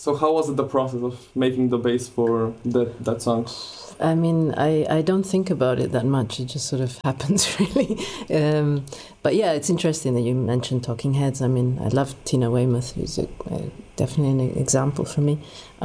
So how was it the process of making the bass for that song? I mean, I don't think about it that much. It just sort of happens, really. But yeah, it's interesting that you mentioned Talking Heads. I mean, I love Tina Weymouth, who's definitely an example for me.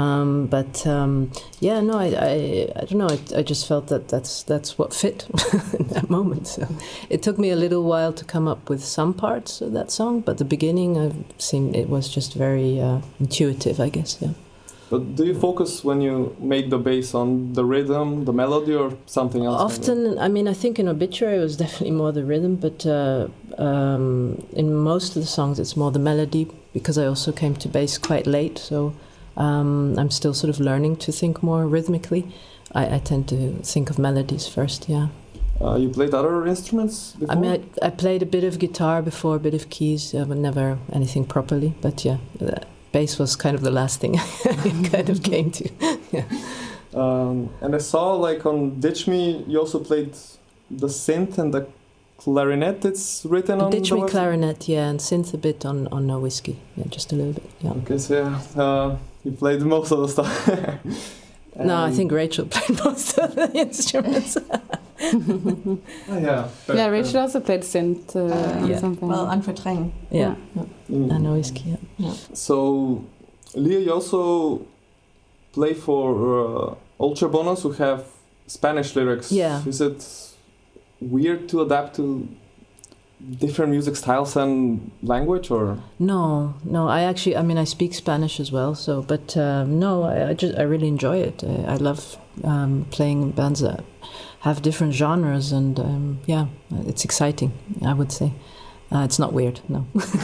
Yeah, no, I don't know. I just felt that that's what fit in that moment. So it took me a little while to come up with some parts of that song, but the beginning, it was just very intuitive, I guess. Yeah. But do you focus when you make the bass on the rhythm, the melody, or something else? Often, I mean, I think in Obituary it was definitely more the rhythm, but in most of the songs it's more the melody, because I also came to bass quite late, so I'm still sort of learning to think more rhythmically. I tend to think of melodies first, yeah. You played other instruments before? I mean, I played a bit of guitar before, a bit of keys, but never anything properly, but yeah. Bass was kind of the last thing I kind of came to. Yeah. And I saw, like, on Ditch Me, you also played the synth and the clarinet. It's written on Ditch Me clarinet, yeah, and synth a bit on No Whiskey. Yeah, just a little bit, yeah. Okay, so yeah, you played most of the stuff. No, I think Rachel played most of the instruments. Yeah, Rachel also played synth on something. Well, on Verdrängen. Yeah. And No Whiskey, yeah. So, Leah, you also play for Ultra Bonus, who have Spanish lyrics. Yeah. Is it weird to adapt to different music styles and language, or? No. I speak Spanish as well. So, but no, I really enjoy it. I love playing bands that have different genres, and it's exciting, I would say. It's not weird, no.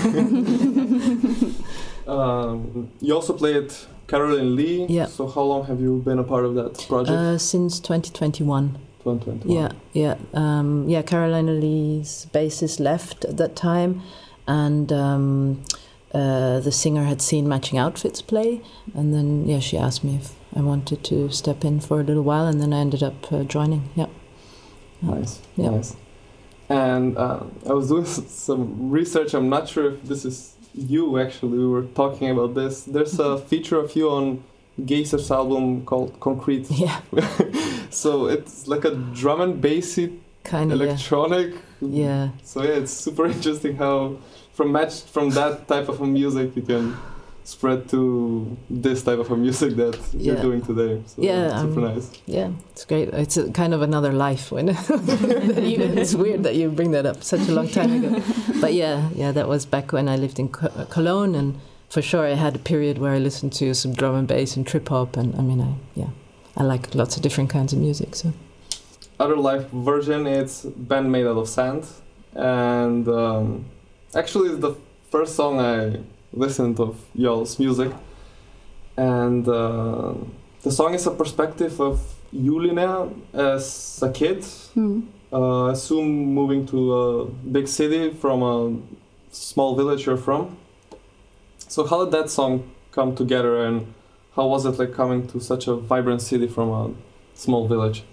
You also played Caroline Lee. Yeah. So how long have you been a part of that project? Since 2021. 2021. Yeah. Caroline Lee's bassist left at that time, and the singer had seen Matching Outfits play, and then she asked me if I wanted to step in for a little while, and then I ended up joining. Yeah. Nice. Yeah. Nice. And I was doing some research. I'm not sure if this is you, actually. We were talking about this. There's a feature of you on Geyser's album called Concrete. Yeah. So it's like a drum and bassy kind of electronic. Yeah. So it's super interesting how from that type of a music you can spread to this type of a music that you're doing today. So it's super nice. Yeah, it's great. It's kind of another life. It's weird that you bring that up such a long time ago. But yeah, that was back when I lived in Cologne, and for sure I had a period where I listened to some drum and bass and trip hop, and I like lots of different kinds of music. So other live version, it's Band Made Out of Sand, and actually it's the first song I listened of y'all's music, and the song is a perspective of you, Linnea, as a kid, assume moving to a big city from a small village you're from. So how did that song come together, and how was it like coming to such a vibrant city from a small village?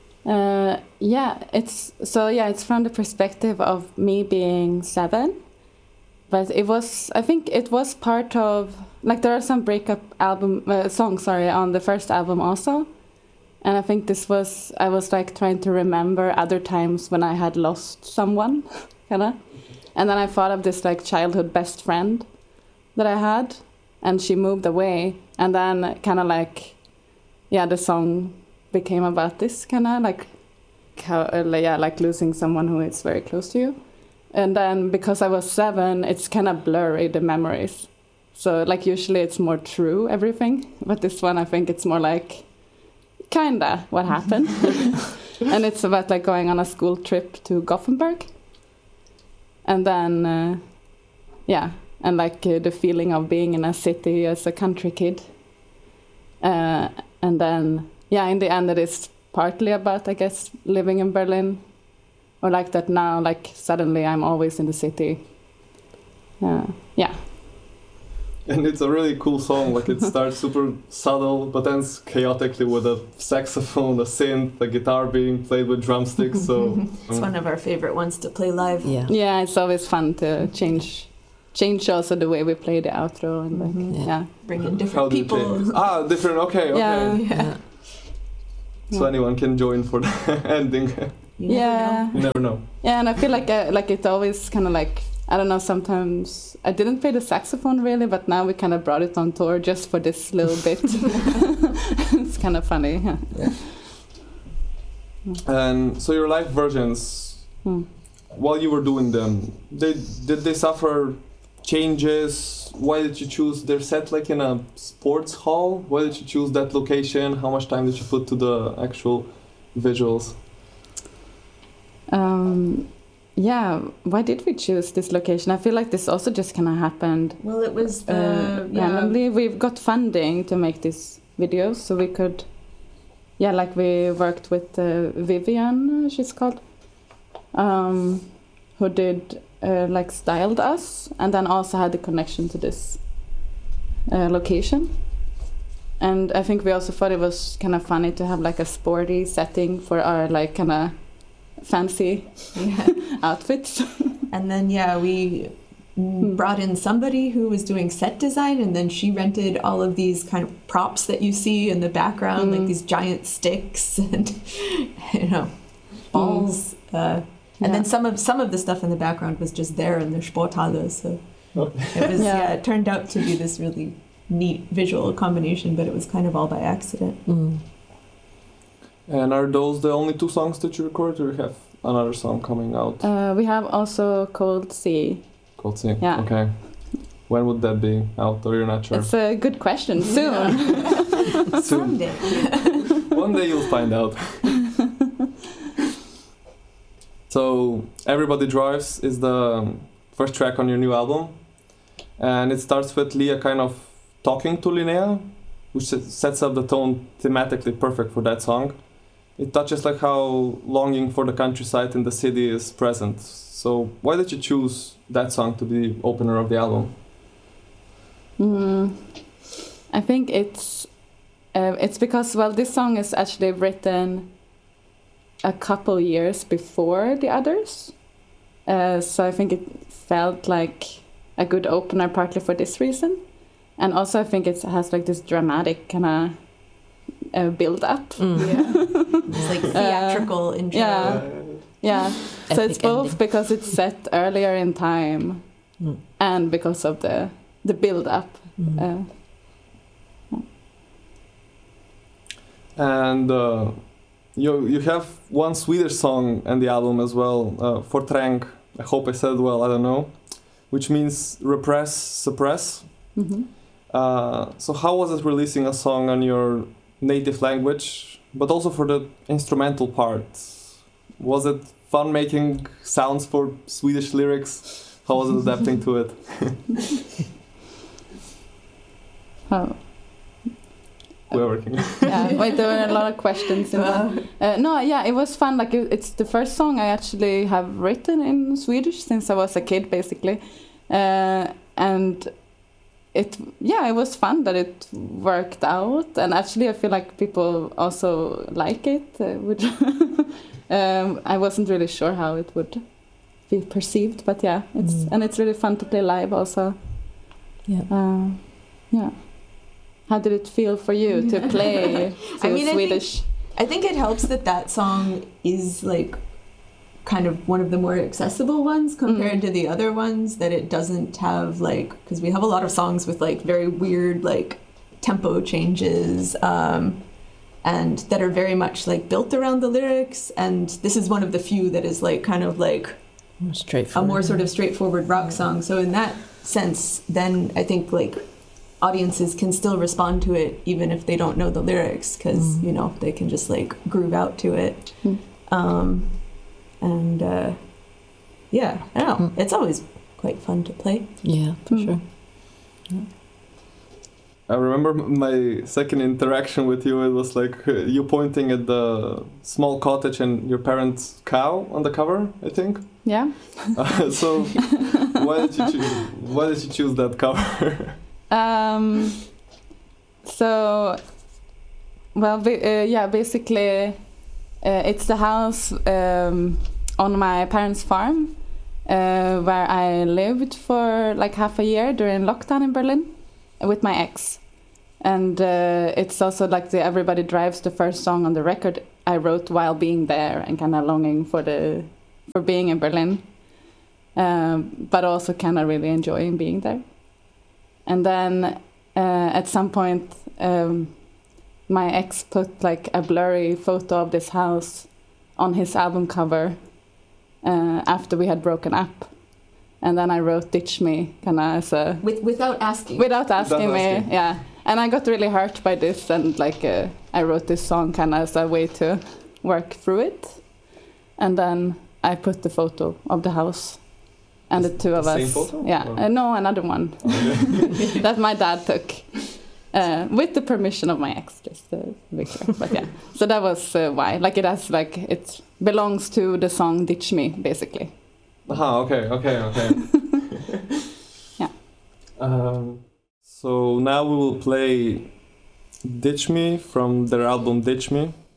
It's from the perspective of me being 7. But I think it was part of, like, there are some breakup songs on the first album also. And I think I was like trying to remember other times when I had lost someone, kind of. And then I thought of this like childhood best friend that I had, and she moved away. And then kind of like, the song became about this kind of like, like losing someone who is very close to you. And then because I was 7, it's kind of blurry, the memories. So like usually it's more true, everything. But this one, I think it's more like kind of what happened. And it's about like going on a school trip to Gothenburg. And then, and like the feeling of being in a city as a country kid. And then, in the end it is partly about, I guess, living in Berlin. Or like that now, like suddenly I'm always in the city. And it's a really cool song. Like it starts super subtle, but ends chaotically with a saxophone, a synth, a guitar being played with drumsticks. So it's one of our favorite ones to play live. Yeah, it's always fun to change change also the way we play the outro and like Yeah. Bring in How different do you people. change? Different. Okay. Yeah. Yeah. So anyone can join for the ending. You never know. You never know. Yeah, and I feel like it always kind of like, I don't know, sometimes I didn't play the saxophone really, but now we kind of brought it on tour just for this little bit. It's kind of funny. Yeah. And so your live versions, while you were doing them, did they suffer changes? Why did you choose their set like in a sports hall? Why did you choose that location? How much time did you put to the actual visuals? Yeah, why did we choose this location? I feel like this also just kind of happened Well, it was the randomly. We've got funding to make these videos, so we could, like we worked with Vivian, she's called, who did like styled us, and then also had the connection to this location. And I think we also thought it was kind of funny to have like a sporty setting for our like kind of fancy outfits. And then we brought in somebody who was doing set design, and then she rented all of these kind of props that you see in the background, like these giant sticks and balls. And then some of the stuff in the background was just there in the Sporthalle. So it was it turned out to be this really neat visual combination, but it was kind of all by accident. And are those the only 2 songs that you recorded, or you have another song coming out? We have also Cold Sea. Cold Sea. Yeah. Okay. When would that be out, or you're not sure? It's a good question. Soon. Soon. Someday. One day you'll find out. So Everybody Drives is the first track on your new album, and it starts with Leah kind of talking to Linnea, which sets up the tone thematically perfect for that song. It touches like how longing for the countryside in the city is present. So why did you choose that song to be the opener of the album? I think it's because, well, this song is actually written a couple years before the others. So I think it felt like a good opener partly for this reason. And also I think it has like this dramatic kind of build up. It's like theatrical intro. Yeah. So it's Epic both ending. because it's set earlier in time and because of the build up. And you have one Swedish song in the album as well, Forträng, I hope I said it well, I don't know, which means repress, suppress. So how was it releasing a song on your native language, but also for the instrumental part? Was it fun making sounds for Swedish lyrics? How was it adapting to it? Oh. We're working. Wait, there were a lot of questions in that. No, it was fun. Like it's the first song I actually have written in Swedish since I was a kid, basically, and it was fun that it worked out. And actually, I feel like people also like it. Which I wasn't really sure how it would be perceived, but it's really fun to play live also. How did it feel for you to play Swedish? I think it helps that song is like kind of one of the more accessible ones compared to the other ones, that it doesn't have like, because we have a lot of songs with like very weird like tempo changes and that are very much like built around the lyrics, and this is one of the few that is like kind of like a more sort of straightforward rock song. So in that sense, then I think like audiences can still respond to it even if they don't know the lyrics, because they can just like groove out to it. And I don't know, it's always quite fun to play. Yeah, for sure. I remember my second interaction with you. It was like you pointing at the small cottage and your parents' cow on the cover, I think. Yeah. So why did you choose that cover? Basically, it's the house on my parents' farm, where I lived for like half a year during lockdown in Berlin with my ex. And it's also like the Everybody Drives, the first song on the record I wrote while being there and kind of longing for being in Berlin, but also kind of really enjoying being there. And then at some point, my ex put like a blurry photo of this house on his album cover after we had broken up. And then I wrote Ditch Me kind of as a... Without asking. Without asking me, asking. yeah. And I got really hurt by this, and like I wrote this song kind of as a way to work through it. And then I put the photo of the house and the two of us. Same photo? Yeah, no, another one that my dad took with the permission of my ex, just to be clear. But yeah, so that was why. Like it belongs to the song "Ditch Me," basically. Okay. Yeah. So now we will play Ditch Me from their album Ditch Me.